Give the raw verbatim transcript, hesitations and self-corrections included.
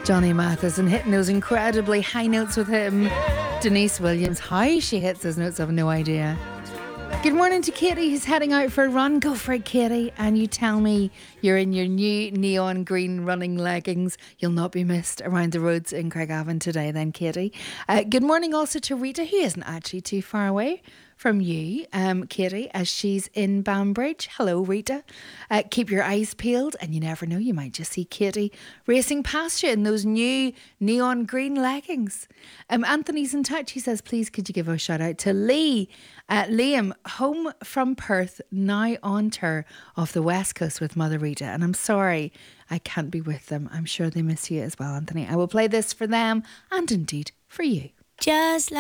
Johnny Mathis and hitting those incredibly high notes with him. Denise Williams, how she hits those notes, I have no idea. Good morning to Katie, who's heading out for a run. Go for it, Katie. And you tell me you're in your new neon green running leggings. You'll not be missed around the roads in Craigavon today then, Katie. Uh, good morning also to Rita, who isn't actually too far away from you, um, Katie, as she's in Banbridge. Hello, Rita. Uh, keep your eyes peeled, and you never know, you might just see Katie racing past you in those new neon green leggings. Um, Anthony's in touch. He says, please could you give a shout out to Lee, uh, Liam, home from Perth, now on tour off the West Coast with Mother Rita. And I'm sorry I can't be with them. I'm sure they miss you as well, Anthony. I will play this for them and indeed for you. Just like